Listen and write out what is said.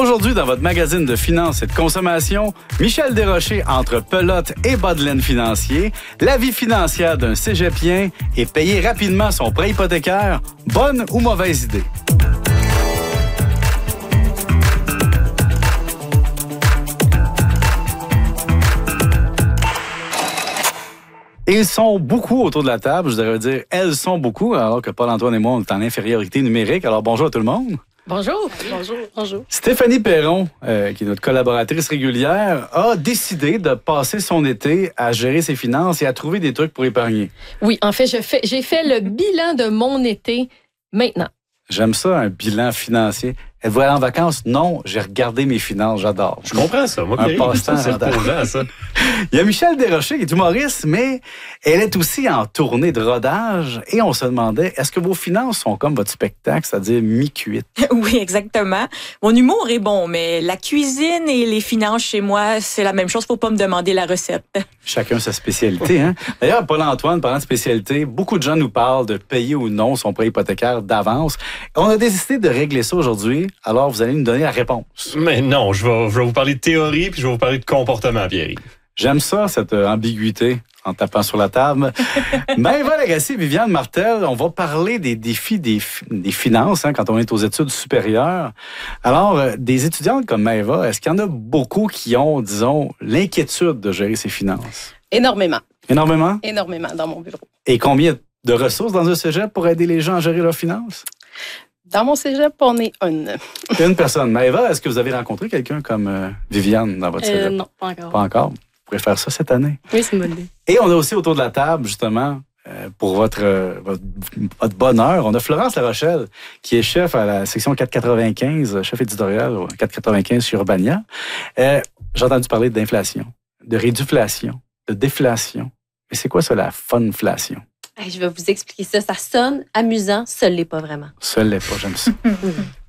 Aujourd'hui, dans votre magazine de finances et de consommation, Michel Desrochers entre pelote et bas de laine financier, la vie financière d'un cégepien et payer rapidement son prêt hypothécaire, bonne ou mauvaise idée? Ils sont beaucoup autour de la table, je devrais dire elles sont beaucoup, alors que Paul-Antoine et moi, on est en infériorité numérique. Alors bonjour à tout le monde. Bonjour. Bonjour. Bonjour. Stéphanie Perron, qui est notre collaboratrice régulière, a décidé de passer son été à gérer ses finances et à trouver des trucs pour épargner. Oui, en fait, j'ai fait le bilan de mon été maintenant. J'aime ça, un bilan financier. Êtes-vous allé en vacances? Non, j'ai regardé mes finances, j'adore. Je comprends ça. Moi, un passe-temps, c'est reposant, ça. Il y a Michel Desrochers qui est humoriste, mais elle est aussi en tournée de rodage et on se demandait, est-ce que vos finances sont comme votre spectacle, c'est-à-dire mi-cuite? Oui, exactement. Mon humour est bon, mais la cuisine et les finances chez moi, c'est la même chose. Faut pas me demander la recette. Chacun sa spécialité, hein? D'ailleurs, Paul-Antoine, parlant de spécialité, beaucoup de gens nous parlent de payer ou non son prêt hypothécaire d'avance. On a décidé de régler ça aujourd'hui. Alors, vous allez nous donner la réponse. Mais non, je vais vous parler de théorie puis je vais vous parler de comportement, Pierre. J'aime ça, cette ambiguïté en tapant sur la table. Maëva Lagacé et Viviane Martel, on va parler des défis des finances quand on est aux études supérieures. Alors, des étudiantes comme Maëva, est-ce qu'il y en a beaucoup qui ont, disons, l'inquiétude de gérer ses finances? Énormément. Énormément? Énormément dans mon bureau. Et combien de ressources dans un cégep pour aider les gens à gérer leurs finances? Dans mon cégep, on est une. Une personne. Maëva, est-ce que vous avez rencontré quelqu'un comme Viviane dans votre cégep? Non, pas encore. Pas encore. Vous pourrez faire ça cette année. Oui, c'est une bonne idée. Et on a aussi autour de la table, justement, pour votre bonheur, on a Florence Larochelle, qui est chef à la section 495, chef éditorial au 495 chez Urbania. J'ai entendu parler d'inflation, de réduflation, de déflation. Mais c'est quoi ça, la funflation? Je vais vous expliquer ça. Ça sonne amusant, ça ne l'est pas vraiment. Ça l'est pas, j'aime ça.